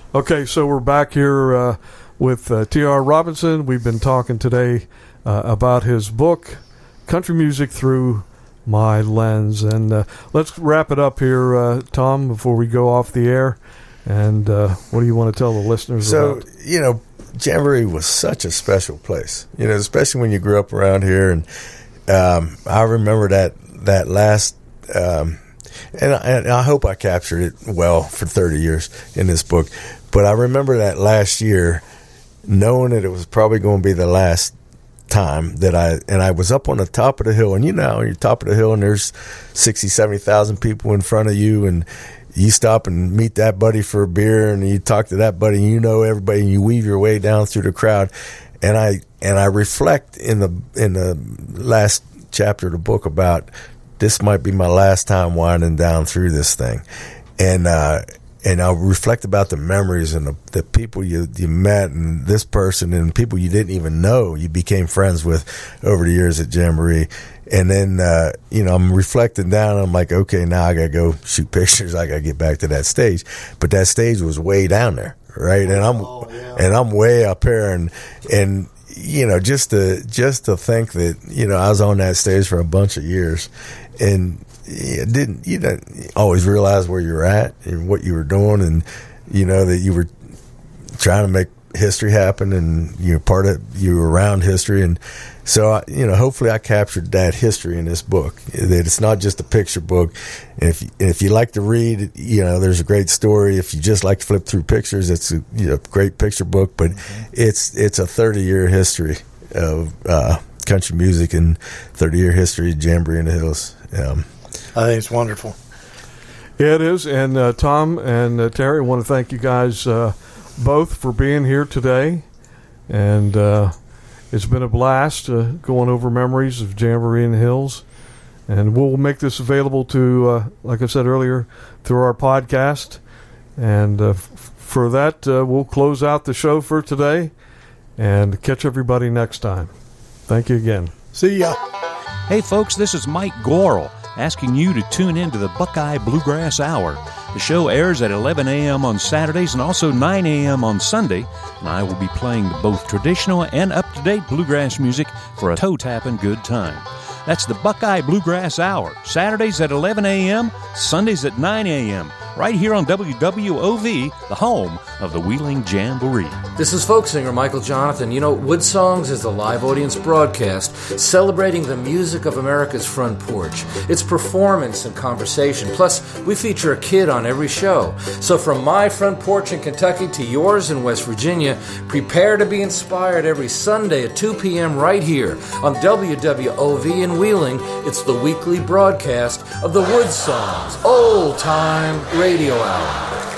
Okay, so we're back here with T.R. Robinson. We've been talking today about his book, Country Music Through My Lens. And let's wrap it up here, Tom, before we go off the air. And what do you want to tell the listeners about? So, Jamboree was such a special place, especially when you grew up around here. And I remember that last, and I hope I captured it well for 30 years in this book. But I remember that last year, knowing that it was probably going to be the last time that I was up on the top of the hill. And you're top of the hill and there's 60, 70,000 people in front of you, and you stop and meet that buddy for a beer, and you talk to that buddy, and everybody, and you weave your way down through the crowd. And I reflect in the last chapter of the book about this might be my last time winding down through this thing. And I'll reflect about the memories and the people you met, and this person and people you didn't even know you became friends with over the years at Jamboree. And then, I'm reflecting down, and I'm like, okay, now I got to go shoot pictures. I got to get back to that stage. But that stage was way down there, right? And I'm way up here, and just to think that, I was on that stage for a bunch of years, and you didn't always realize where you were at and what you were doing, and that you were trying to make history happen, and you were around history. And so hopefully I captured that history in this book, that it's not just a picture book. And if you like to read, there's a great story. If you just like to flip through pictures, it's a great picture book. But it's a 30-year history of country music and 30-year history of Jamboree in the Hills. I think it's wonderful. Yeah, it is. And Tom and Terry, I want to thank you guys both for being here today. And it's been a blast going over memories of Jamboree in the Hills. And we'll make this available to, like I said earlier, through our podcast. And for that, we'll close out the show for today and catch everybody next time. Thank you again. See ya. Hey, folks, this is Mike Gorel, asking you to tune in to the Buckeye Bluegrass Hour. The show airs at 11 a.m. on Saturdays and also 9 a.m. on Sunday, and I will be playing both traditional and up-to-date bluegrass music for a toe-tapping good time. That's the Buckeye Bluegrass Hour, Saturdays at 11 a.m., Sundays at 9 a.m., right here on WWOV, the home of the Wheeling Jamboree. This is folk singer Michael Jonathan. Wood Songs is a live audience broadcast celebrating the music of America's front porch, its performance and conversation. Plus, we feature a kid on every show. So from my front porch in Kentucky to yours in West Virginia, prepare to be inspired every Sunday at 2 p.m. right here on WWOV in Wheeling. It's the weekly broadcast of the Wood Songs Old Time Radio Hour.